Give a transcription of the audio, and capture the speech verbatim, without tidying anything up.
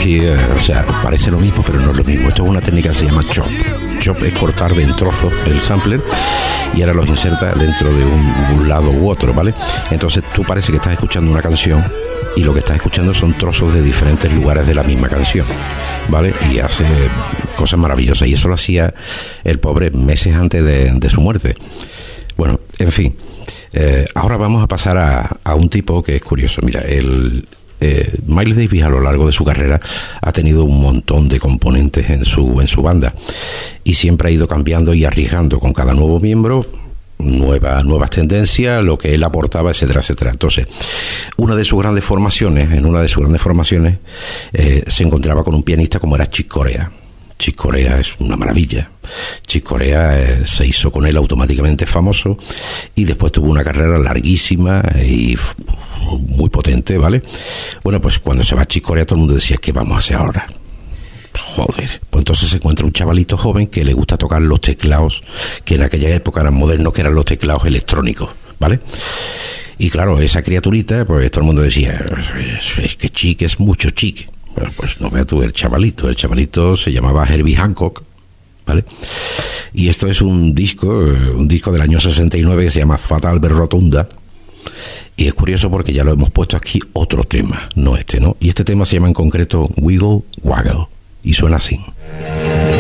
aquí, eh, o sea, parece lo mismo, pero no es lo mismo. Esto es una técnica que se llama chop. Chop es cortar de en trozos el sampler y ahora los inserta dentro de un, un lado u otro, ¿vale? Entonces tú parece que estás escuchando una canción y lo que estás escuchando son trozos de diferentes lugares de la misma canción, ¿vale? Y hace cosas maravillosas, y eso lo hacía el pobre meses antes de, de su muerte. Bueno, en fin, eh, ahora vamos a pasar a, a un tipo que es curioso. Mira, el eh, Miles Davis a lo largo de su carrera ha tenido un montón de componentes en su, en su banda, y siempre ha ido cambiando y arriesgando con cada nuevo miembro nuevas nuevas tendencias, lo que él aportaba, etcétera, etcétera. Entonces, una de sus grandes formaciones, en una de sus grandes formaciones, eh, se encontraba con un pianista como era Chick Corea. Chick Corea es una maravilla. Chick Corea eh, se hizo con él automáticamente famoso y después tuvo una carrera larguísima y f- muy potente, ¿vale? Bueno, pues cuando se va Chick Corea todo el mundo decía, ¿qué vamos a hacer ahora? Joder, pues entonces se encuentra un chavalito joven que le gusta tocar los teclados, que en aquella época eran modernos, que eran los teclados electrónicos, ¿vale? Y claro, esa criaturita, pues todo el mundo decía, es, es que Chick es mucho Chick. Bueno, pues no veas tú el chavalito, el chavalito se llamaba Herbie Hancock, ¿vale? Y esto es un disco, un disco del año sesenta y nueve que se llama Fatal Albert Rotunda. Y es curioso porque ya lo hemos puesto aquí otro tema, no este, ¿no? Y este tema se llama en concreto Wiggle Waggle. Y suena así.